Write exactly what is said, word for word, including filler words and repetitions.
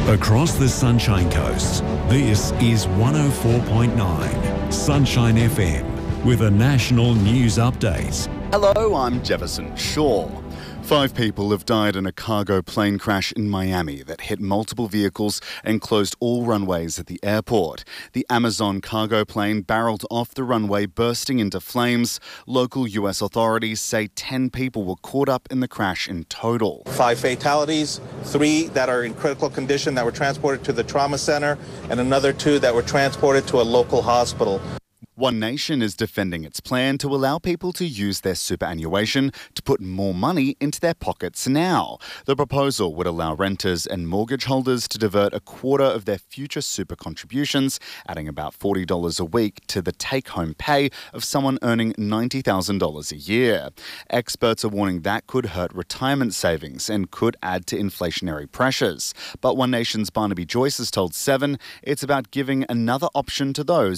Across the Sunshine Coast, this is one oh four point nine Sunshine F M with a national news update. Hello, I'm Jefferson Shaw. Five people have died in a cargo plane crash in Miami that hit multiple vehicles and closed all runways at the airport. The Amazon cargo plane barreled off the runway, bursting into flames. Local U S authorities say ten people were caught up in the crash in total. Five fatalities, three that are in critical condition that were transported to the trauma center, and another two that were transported to a local hospital. One Nation is defending its plan to allow people to use their superannuation to put more money into their pockets now. The proposal would allow renters and mortgage holders to divert a quarter of their future super contributions, adding about forty dollars a week to the take-home pay of someone earning ninety thousand dollars a year. Experts are warning that could hurt retirement savings and could add to inflationary pressures. But One Nation's Barnaby Joyce has told Seven it's about giving another option to those